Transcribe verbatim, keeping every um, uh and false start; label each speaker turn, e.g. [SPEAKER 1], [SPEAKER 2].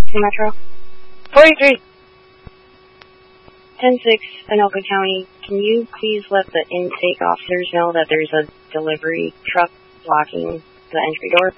[SPEAKER 1] Metro.
[SPEAKER 2] forty-three.
[SPEAKER 1] ten six, Anoka County. Can you please let the intake officers know that there's a delivery truck blocking the entry door?